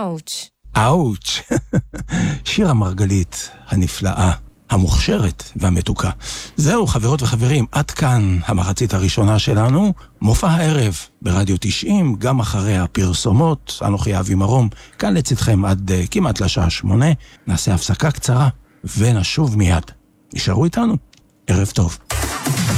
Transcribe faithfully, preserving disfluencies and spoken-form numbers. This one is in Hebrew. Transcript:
אאוץ'. אאוץ'. שירה מרגלית הנפלאה, המוכשרת והמתוקה. זהו, חברות וחברים, עד כאן המחצית הראשונה שלנו. מופע הערב ברדיו תשעים, גם אחרי הפרסומות. אנוכי אבי מרום, כאן לצדכם עד uh, כמעט לשעה שמונה. נעשה הפסקה קצרה ונשוב מיד. נשארו איתנו. ערב טוב.